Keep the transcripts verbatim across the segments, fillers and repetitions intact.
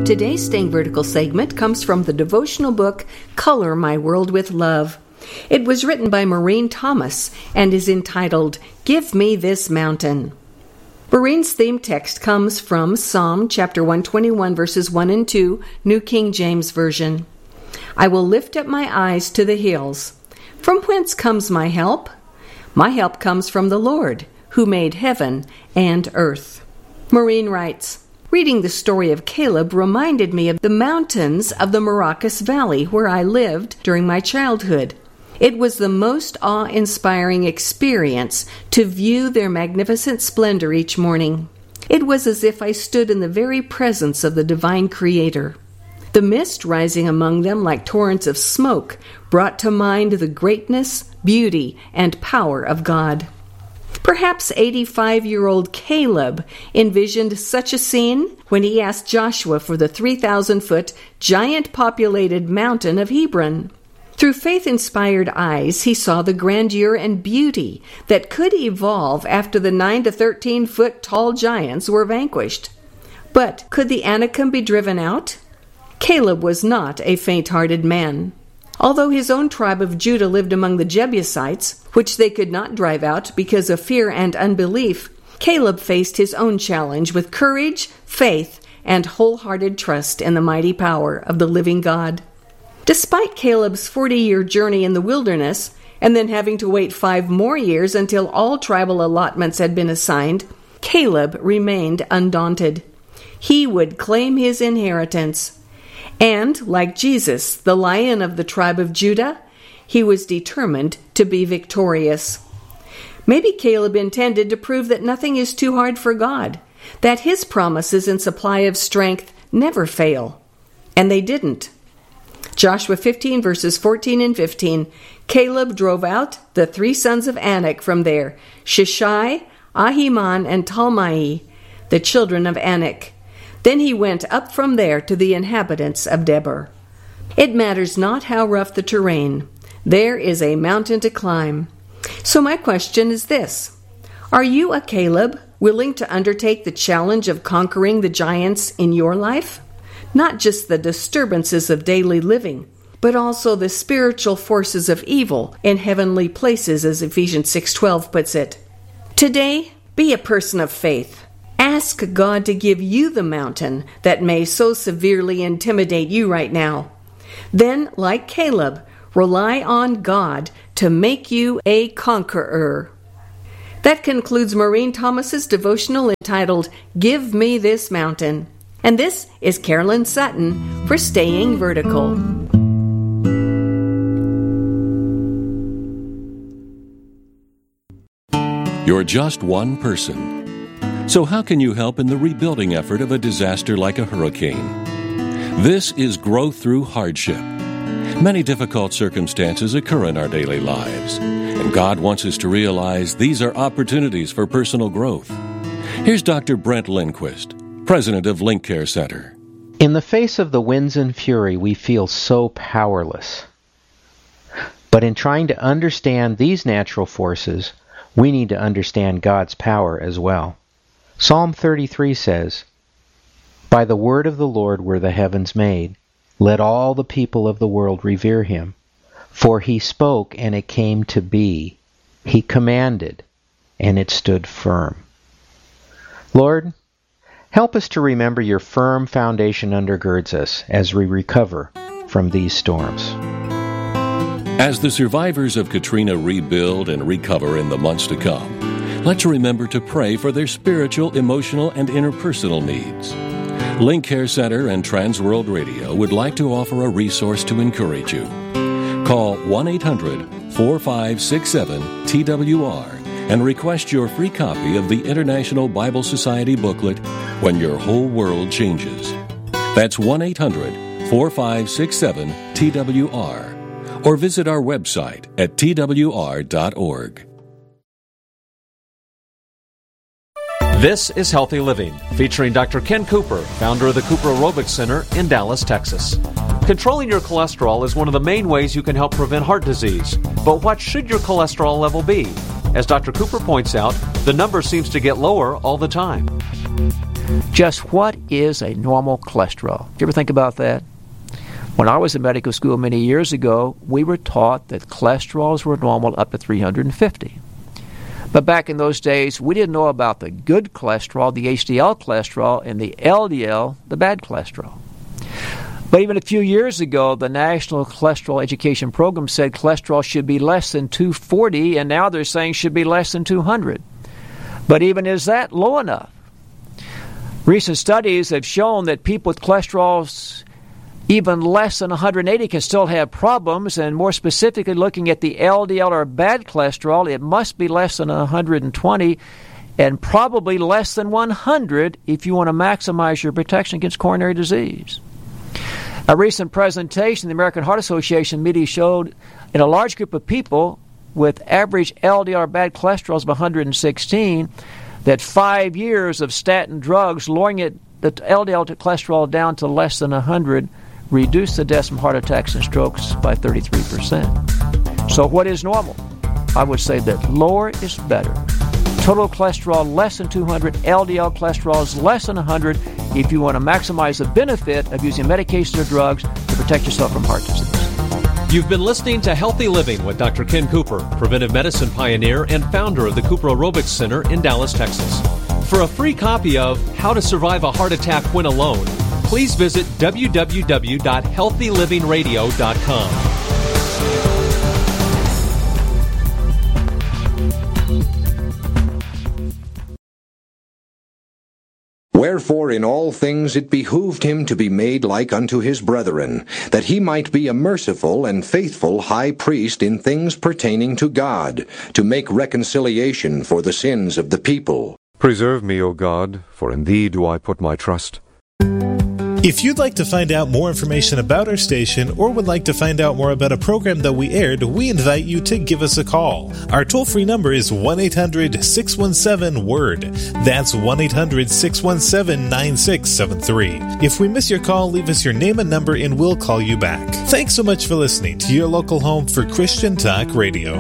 Today's Staying Vertical segment comes from the devotional book, Color My World with Love. It was written by Maureen Thomas and is entitled, Give Me This Mountain. Maureen's theme text comes from Psalm chapter one twenty-one, verses one and two, New King James Version. I will lift up my eyes to the hills. From whence comes my help? My help comes from the Lord, who made heaven and earth. Maureen writes, Reading the story of Caleb reminded me of the mountains of the Maracas Valley where I lived during my childhood. It was the most awe-inspiring experience to view their magnificent splendor each morning. It was as if I stood in the very presence of the divine Creator. The mist rising among them like torrents of smoke brought to mind the greatness, beauty, and power of God. Perhaps eighty-five-year-old Caleb envisioned such a scene when he asked Joshua for the three thousand foot, giant-populated mountain of Hebron. Through faith-inspired eyes, he saw the grandeur and beauty that could evolve after the nine to thirteen foot tall giants were vanquished. But could the Anakim be driven out? Caleb was not a faint-hearted man. Although his own tribe of Judah lived among the Jebusites, which they could not drive out because of fear and unbelief, Caleb faced his own challenge with courage, faith, and wholehearted trust in the mighty power of the living God. Despite Caleb's forty-year journey in the wilderness, and then having to wait five more years until all tribal allotments had been assigned, Caleb remained undaunted. He would claim his inheritance. And, like Jesus, the Lion of the tribe of Judah, he was determined to be victorious. Maybe Caleb intended to prove that nothing is too hard for God, that his promises and supply of strength never fail. And they didn't. Joshua fifteen, verses fourteen and fifteen, Caleb drove out the three sons of Anak from there, Shishai, Ahiman, and Talmai, the children of Anak. Then he went up from there to the inhabitants of Debir. It matters not how rough the terrain. There is a mountain to climb. So my question is this. Are you a Caleb willing to undertake the challenge of conquering the giants in your life? Not just the disturbances of daily living, but also the spiritual forces of evil in heavenly places, as Ephesians six twelve puts it. Today, be a person of faith. Ask God to give you the mountain that may so severely intimidate you right now. Then, like Caleb, rely on God to make you a conqueror. That concludes Maureen Thomas's devotional entitled, Give Me This Mountain. And this is Carolyn Sutton for Staying Vertical. You're just one person. So how can you help in the rebuilding effort of a disaster like a hurricane? This is growth through hardship. Many difficult circumstances occur in our daily lives, and God wants us to realize these are opportunities for personal growth. Here's Doctor Brent Lindquist, president of Link Care Center. In the face of the winds and fury, we feel so powerless. But in trying to understand these natural forces, we need to understand God's power as well. Psalm thirty-three says, By the word of the Lord were the heavens made. Let all the people of the world revere him. For he spoke, and it came to be. He commanded, and it stood firm. Lord, help us to remember your firm foundation undergirds us as we recover from these storms. As the survivors of Katrina rebuild and recover in the months to come, let's remember to pray for their spiritual, emotional, and interpersonal needs. Link Care Center and Trans World Radio would like to offer a resource to encourage you. Call one eight hundred, four five six seven, T W R and request your free copy of the International Bible Society booklet, When Your Whole World Changes. That's one eight hundred, four five six seven, T W R. Or visit our website at T W R dot org. This is Healthy Living, featuring Doctor Ken Cooper, founder of the Cooper Aerobics Center in Dallas, Texas. Controlling your cholesterol is one of the main ways you can help prevent heart disease. But what should your cholesterol level be? As Doctor Cooper points out, the number seems to get lower all the time. Just what is a normal cholesterol? Do you ever think about that? When I was in medical school many years ago, we were taught that cholesterols were normal up to three hundred fifty. But back in those days, we didn't know about the good cholesterol, the H D L cholesterol, and the L D L, the bad cholesterol. But even a few years ago, the National Cholesterol Education Program said cholesterol should be less than two forty, and now they're saying should be less than two hundred. But even is that low enough? Recent studies have shown that people with cholesterols even less than one hundred eighty can still have problems, and more specifically looking at the L D L or bad cholesterol, it must be less than one hundred twenty and probably less than one hundred if you want to maximize your protection against coronary disease. A recent presentation the American Heart Association media showed in a large group of people with average L D L or bad cholesterols of one hundred sixteen that five years of statin drugs lowering it, the L D L to cholesterol down to less than one hundred reduced the deaths from heart attacks and strokes by thirty-three percent. So what is normal? I would say that lower is better. Total cholesterol less than two hundred, L D L cholesterol is less than one hundred if you want to maximize the benefit of using medications or drugs to protect yourself from heart disease. You've been listening to Healthy Living with Doctor Ken Cooper, preventive medicine pioneer and founder of the Cooper Aerobics Center in Dallas, Texas. For a free copy of How to Survive a Heart Attack When Alone, please visit w w w dot healthy living radio dot com. Wherefore in all things it behooved him to be made like unto his brethren, that he might be a merciful and faithful high priest in things pertaining to God, to make reconciliation for the sins of the people. Preserve me, O God, for in thee do I put my trust. If you'd like to find out more information about our station or would like to find out more about a program that we aired, we invite you to give us a call. Our toll-free number is one eight hundred six one seven word. That's one eight hundred six one seven nine six seven three. If we miss your call, leave us your name and number and we'll call you back. Thanks so much for listening to your local home for Christian Talk Radio.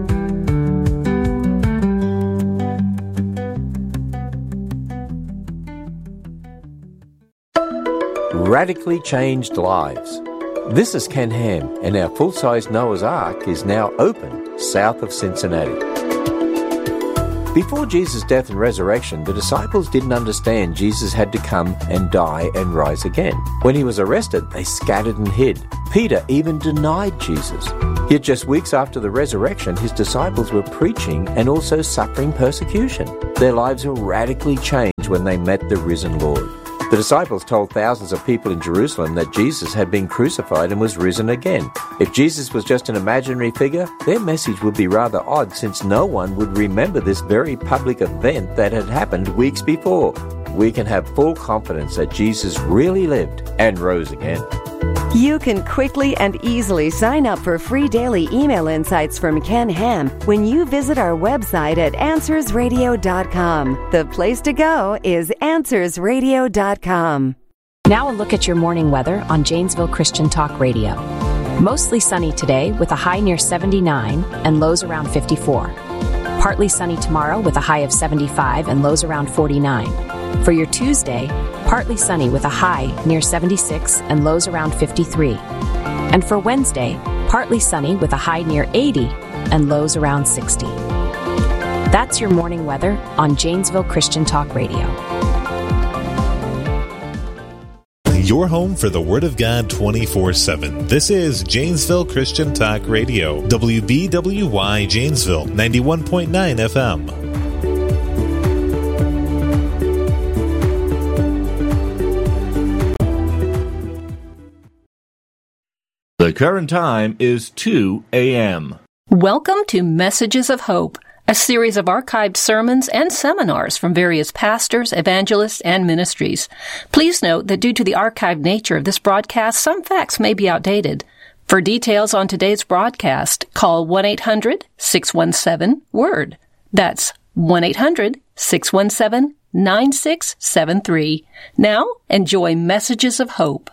Radically changed lives. This is Ken Ham, and our full-size Noah's Ark is now open south of Cincinnati. Before Jesus' death and resurrection, the disciples didn't understand Jesus had to come and die and rise again. When he was arrested, they scattered and hid. Peter even denied Jesus. Yet just weeks after the resurrection, his disciples were preaching and also suffering persecution. Their lives were radically changed when they met the risen Lord. The disciples told thousands of people in Jerusalem that Jesus had been crucified and was risen again. If Jesus was just an imaginary figure, their message would be rather odd, since no one would remember this very public event that had happened weeks before. We can have full confidence that Jesus really lived and rose again. You can quickly and easily sign up for free daily email insights from Ken Ham when you visit our website at answers radio dot com. The place to go is answers radio dot com. Now a look at your morning weather on Janesville Christian Talk Radio. Mostly sunny today with a high near seventy-nine and lows around fifty-four. Partly sunny tomorrow with a high of seventy-five and lows around forty-nine. For your Tuesday, partly sunny with a high near seventy-six and lows around fifty-three. And for Wednesday, partly sunny with a high near eighty and lows around sixty. That's your morning weather on Janesville Christian Talk Radio. Your home for the Word of God twenty-four seven. This is Janesville Christian Talk Radio. W B W Y Janesville, ninety-one point nine F M. The current time is two a.m. Welcome to Messages of Hope, a series of archived sermons and seminars from various pastors, evangelists, and ministries. Please note that due to the archived nature of this broadcast, some facts may be outdated. For details on today's broadcast, call one eight hundred six one seven word. That's one eight hundred six one seven nine six seven three. Now, enjoy Messages of Hope.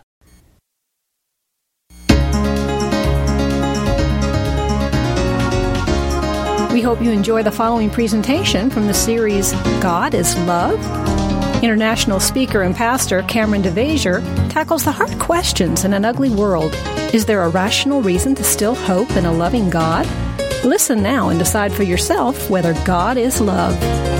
We hope you enjoy the following presentation from the series God is Love. International speaker and pastor Cameron DeVasier tackles the hard questions in an ugly world. Is there a rational reason to still hope in a loving God? Listen now and decide for yourself whether God is love.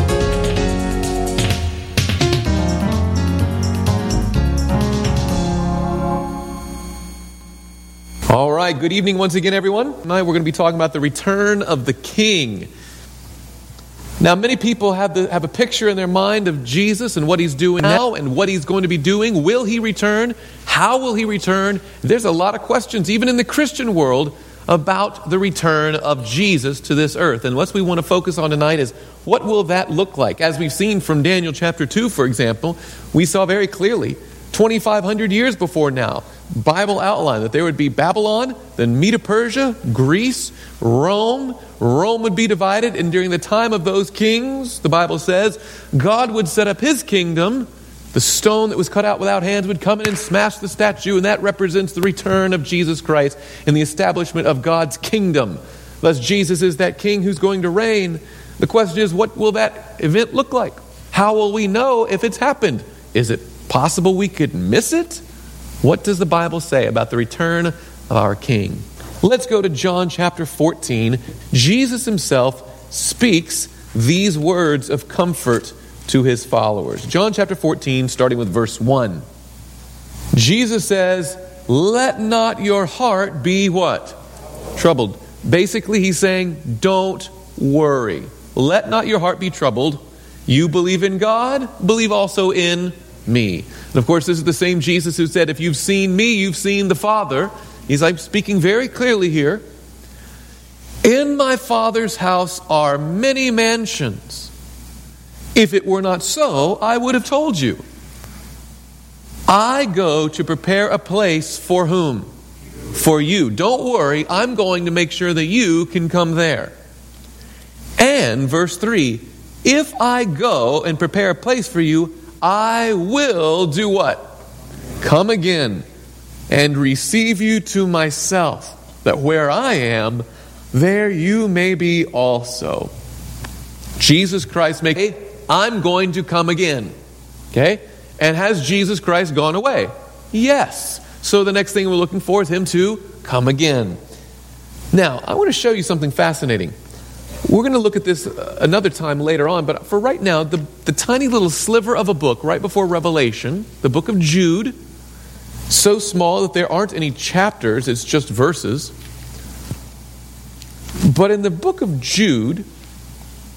All right, good evening once again, everyone. Tonight we're going to be talking about the return of the King. Now, many people have the, have a picture in their mind of Jesus and what he's doing now and what he's going to be doing. Will he return? How will he return? There's a lot of questions, even in the Christian world, about the return of Jesus to this earth. And what we want to focus on tonight is, what will that look like? As we've seen from Daniel chapter two, for example, we saw very clearly, twenty-five hundred years before now, Bible outline that there would be Babylon, then Medo-Persia, Greece, Rome. Rome would be divided, and during the time of those kings, the Bible says, God would set up his kingdom. The stone that was cut out without hands would come in and smash the statue, and that represents the return of Jesus Christ and the establishment of God's kingdom. Thus, Jesus is that king who's going to reign. The question is, what will that event look like? How will we know if it's happened? Is it possible we could miss it? What does the Bible say about the return of our King? Let's go to John chapter fourteen. Jesus himself speaks these words of comfort to his followers. John chapter fourteen, starting with verse one. Jesus says, "Let not your heart be" what? Troubled. Basically, he's saying, don't worry. Let not your heart be troubled. You believe in God, believe also in me. And of course, this is the same Jesus who said, if you've seen me, you've seen the Father. He's like speaking very clearly here. In my Father's house are many mansions. If it were not so, I would have told you. I go to prepare a place for whom? For you. Don't worry, I'm going to make sure that you can come there. And verse three, if I go and prepare a place for you, I will do what? Come again and receive you to myself, that where I am, there you may be also. Jesus Christ make, hey, I'm going to come again. Okay? And has Jesus Christ gone away? Yes. So the next thing we're looking for is him to come again. Now, I want to show you something fascinating. We're going to look at this another time later on, but for right now, the, the tiny little sliver of a book right before Revelation, the book of Jude, so small that there aren't any chapters, it's just verses. But in the book of Jude,